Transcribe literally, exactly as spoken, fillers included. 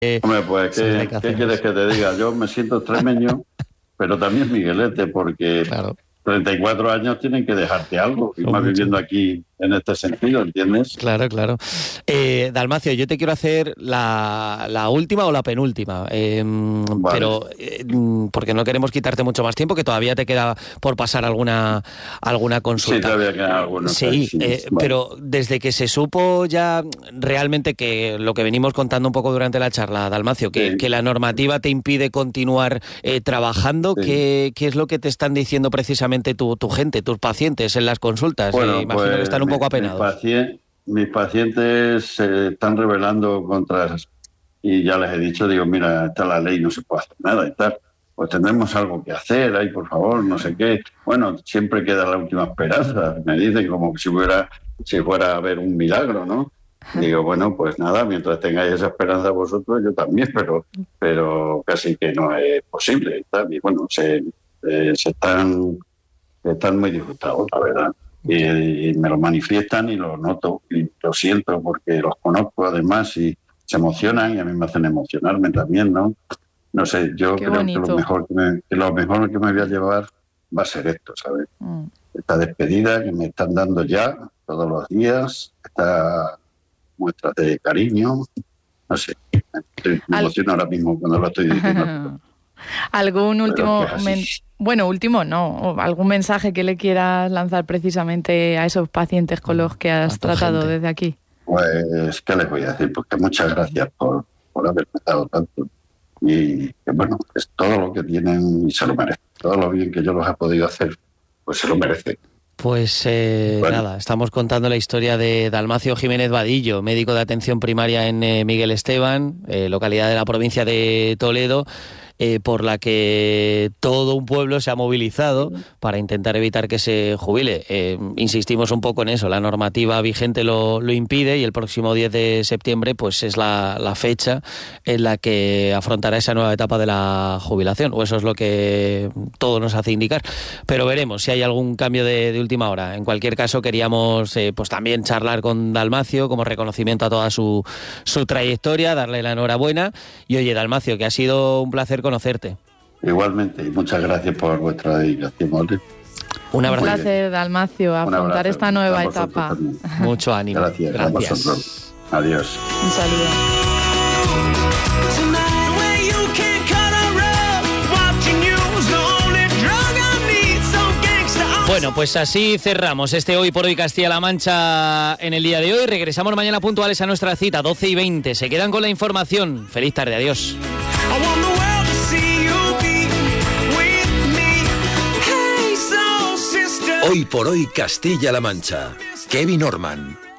Hombre, pues, ¿qué, ¿qué quieres que te diga? Yo me siento extremeño, pero también miguelete, porque claro. treinta y cuatro años tienen que dejarte algo, y más viviendo aquí en este sentido, ¿entiendes? Claro, claro. Eh, Dalmacio, yo te quiero hacer la, la última o la penúltima, eh, vale. pero eh, porque no queremos quitarte mucho más tiempo, que todavía te queda por pasar alguna alguna consulta. Sí, todavía queda alguna. Sí, sí eh, vale. Pero desde que se supo ya realmente que lo que venimos contando un poco durante la charla, Dalmacio, que, sí. que la normativa te impide continuar eh, trabajando, sí. ¿qué, ¿qué es lo que te están diciendo precisamente tu, tu gente, tus pacientes en las consultas? Bueno, eh, imagino pues, que están un mi, poco apenados. Mis, pacien- mis pacientes se están rebelando contra, y ya les he dicho, digo, mira, está la ley, no se puede hacer nada y tal. Pues tendremos algo que hacer ahí, por favor, no sé qué. Bueno, siempre queda la última esperanza. Me dicen como si fuera, si fuera a haber un milagro, ¿no? Digo, bueno, pues nada, mientras tengáis esa esperanza vosotros, yo también, pero pero casi que no es posible y tal. Y bueno, se, eh, se están... están muy disgustados, la verdad, y, y me lo manifiestan y lo noto y lo siento porque los conozco además y se emocionan y a mí me hacen emocionarme también, ¿no? No sé, yo Qué creo bonito. que lo mejor que, me, que lo mejor que me voy a llevar va a ser esto, ¿sabes? Mm. Esta despedida que me están dando ya todos los días, esta muestra de cariño, no sé, me, me emociono ahora mismo cuando lo estoy diciendo. ¿Algún último, men- bueno, último no, algún mensaje que le quieras lanzar precisamente a esos pacientes con los que has tratado gente. desde aquí? Pues, ¿qué les voy a decir? Pues que muchas gracias por, por haberme dado tanto. Y que bueno, es todo lo que tienen y se lo merecen. Todo lo bien que yo los he podido hacer, pues se lo merecen. Pues eh, bueno. nada, estamos contando la historia de Dalmacio Jiménez Vadillo, médico de atención primaria en eh, Miguel Esteban, eh, localidad de la provincia de Toledo, eh, por la que todo un pueblo se ha movilizado para intentar evitar que se jubile. Eh, insistimos un poco en eso, la normativa vigente lo, lo impide y el próximo diez de septiembre pues es la, la fecha en la que afrontará esa nueva etapa de la jubilación, o eso es lo que todo nos hace indicar. Pero veremos si hay algún cambio de, de última hora. En cualquier caso, queríamos eh, pues también charlar con Dalmacio como reconocimiento a toda su, su trayectoria, darle la enhorabuena. Y oye, Dalmacio, que ha sido un placer conocerte. Igualmente, y muchas gracias por vuestra dedicación, ¿vale? Un abrazo. Un placer, Dalmacio, afrontar esta nueva etapa. Mucho ánimo. Gracias. Gracias. Adiós. Un saludo. Bueno, pues así cerramos este Hoy por Hoy Castilla-La Mancha en el día de hoy. Regresamos mañana puntuales a nuestra cita, doce y veinte. Se quedan con la información. Feliz tarde, adiós. Hoy por Hoy Castilla-La Mancha. Kevin Orman.